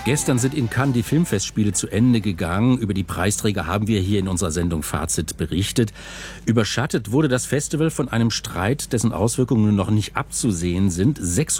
Gestern sind in Cannes die Filmfestspiele zu Ende gegangen. Über die Preisträger haben wir hier in unserer Sendung Fazit berichtet. Überschattet wurde das Festival von einem Streit, dessen Auswirkungen noch nicht abzusehen sind.